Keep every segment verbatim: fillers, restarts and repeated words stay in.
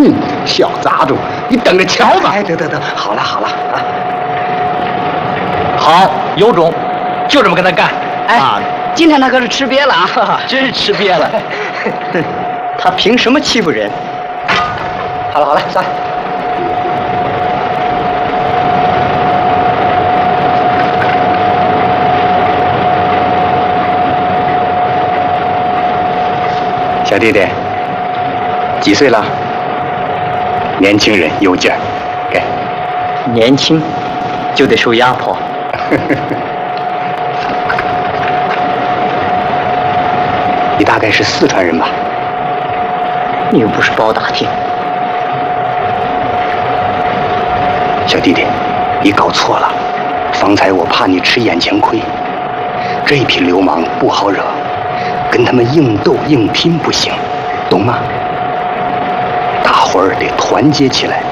哼，小杂种，你等着瞧吧！ 哎，得得得，好了好了啊！ 好，有种，就这么跟他干！ 哎，啊、今天他可是吃瘪了啊！ 真是吃瘪了。 他凭什么欺负人？好了好了，上来。 小弟弟，几岁了？年轻人有劲儿，给。 年轻就得受压迫。 你大概是四川人吧？ 你又不是包打听。 小弟弟，你搞错了。方才我怕你吃眼前亏，这批流氓不好惹。跟他们硬斗硬拼不行，懂吗？大伙儿得团结起来。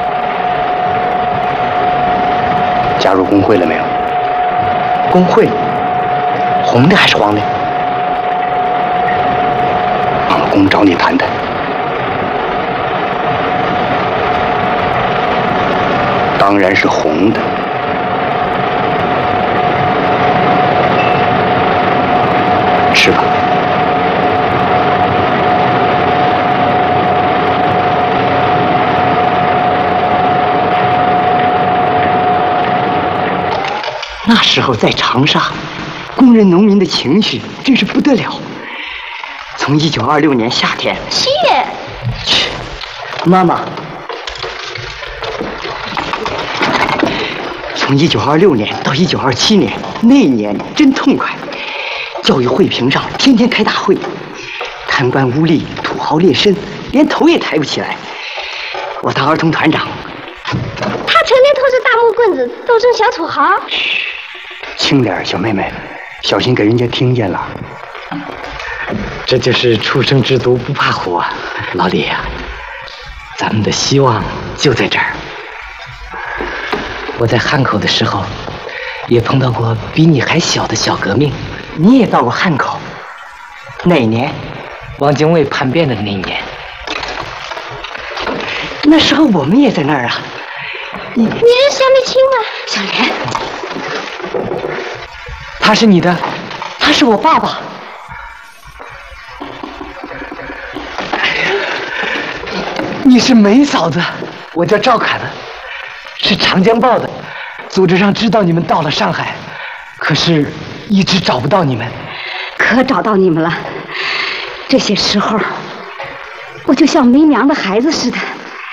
加入工会了没有？ 工会，红的还是黄的？ 王公找你谈谈。当然是红的。吃吧。 那时候在长沙，工人农民的情绪真是不得了。从一九二六年夏天， 七爷， 去，妈妈。从一九二六年到一九二七年，那一年真痛快。教育会评上天天开大会，贪官污吏、土豪劣绅，连头也抬不起来。我当儿童团长， 他成天拖着大木棍子斗争小土豪。 嘘，轻点，小妹妹，小心给人家听见了。 这就是初生之犊不怕虎啊，老李呀、啊，咱们的希望就在这儿。我在汉口的时候，也碰到过比你还小的小革命。你也到过汉口，那一年，汪精卫叛变的那一年，那时候我们也在那儿啊。 你你是夏美清吗？ 小莲，他是你的，他是我爸爸。你是梅嫂子，我叫赵侃，是长江报的，组织上知道你们到了上海，可是一直找不到你们。 可找到你们了，这些时候我就像没娘的孩子似的。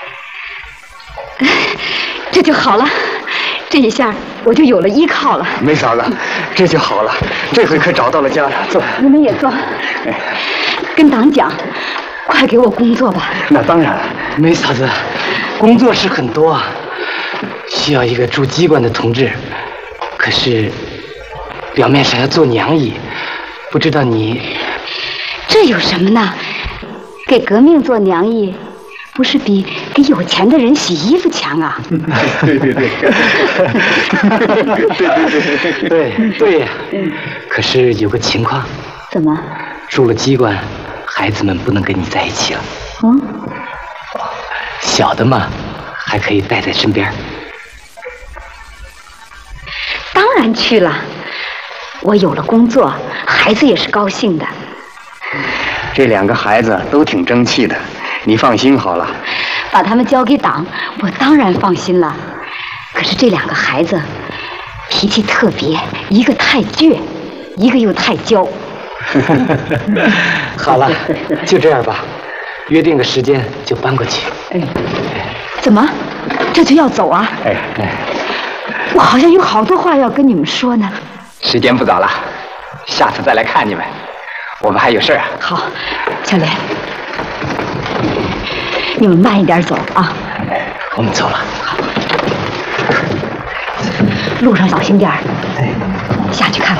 这就好了，这一下我就有了依靠了。 梅嫂子，这就好了，这回可找到了家了。坐， 你们也坐。跟党讲，快给我工作吧。 那当然了， 梅嫂子，工作是很多啊，需要一个住机关的同志，可是表面上要做娘衣，不知道你。 这有什么呢？给革命做娘衣，不是比给有钱的人洗衣服强啊？ 对对对， 对对对呀。可是有个情况。 怎么？ 住了机关，孩子们不能跟你在一起了。 嗯。 小的嘛，还可以带在身边。 当然去了，我有了工作，孩子也是高兴的。 这两个孩子都挺争气的，你放心好了。 把他们交给党，我当然放心了。可是这两个孩子脾气特别，一个太倔，一个又太娇。 好了，就这样吧，约定个时间就搬过去。 哎，怎么，这就要走啊？ 哎哎， 我好像有好多话要跟你们说呢。 时间不早了，下次再来看你们，我们还有事儿啊。 好，小莲，你们慢一点走啊。 我们走了。 好，路上小心点儿。哎，下去看看。